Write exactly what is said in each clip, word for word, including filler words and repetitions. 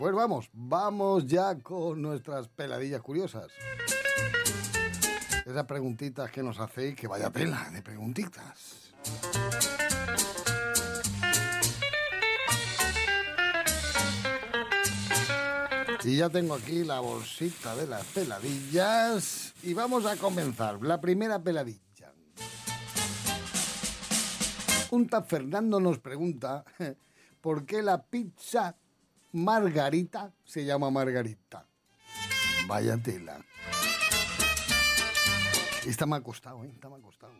Pues vamos, vamos ya con nuestras peladillas curiosas. Esas preguntitas que nos hacéis, que vaya tela de preguntitas. Y ya tengo aquí la bolsita de las peladillas y vamos a comenzar. La primera peladilla. Un tal Fernando nos pregunta ¿por qué la pizza margarita se llama margarita? Vaya tela. Esta me ha costado, ¿eh? Esta me ha costado.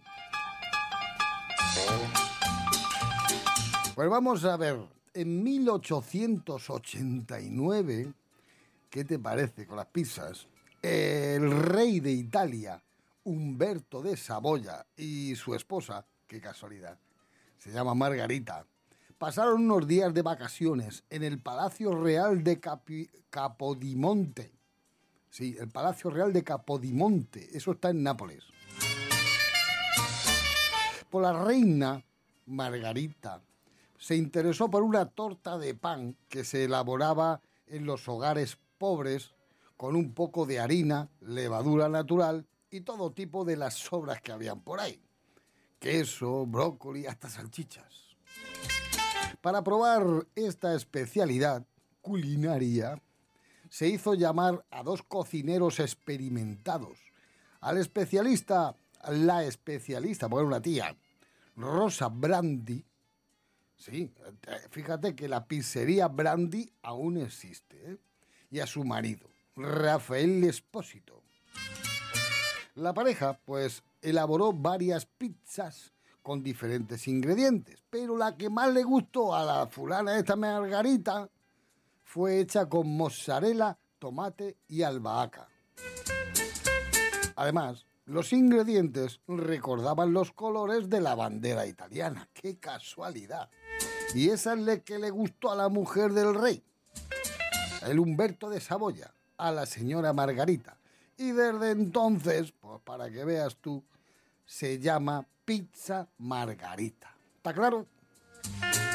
Pues vamos a ver. En mil ochocientos ochenta y nueve, ¿qué te parece con las pizzas? El rey de Italia, Humberto de Saboya, y su esposa, qué casualidad, se llama Margarita, pasaron unos días de vacaciones en el Palacio Real de Capi- Capodimonte. Sí, el Palacio Real de Capodimonte, eso está en Nápoles. Por la reina Margarita se interesó por una torta de pan que se elaboraba en los hogares pobres con un poco de harina, levadura natural y todo tipo de las sobras que habían por ahí. Queso, brócoli, hasta salchichas. Para probar esta especialidad culinaria, se hizo llamar a dos cocineros experimentados. Al especialista, la especialista, porque era una tía, Rosa Brandi. Sí, fíjate que la pizzería Brandi aún existe, ¿eh? Y a su marido, Rafael Espósito. La pareja, pues, elaboró varias pizzas con diferentes ingredientes, pero la que más le gustó a la fulana esta Margarita fue hecha con mozzarella, tomate y albahaca. Además, los ingredientes recordaban los colores de la bandera italiana. ¡Qué casualidad! Y esa es la que le gustó a la mujer del rey, el Humberto de Saboya, a la señora Margarita. Y desde entonces, pues para que veas tú, se llama pizza margarita. ¿Está claro?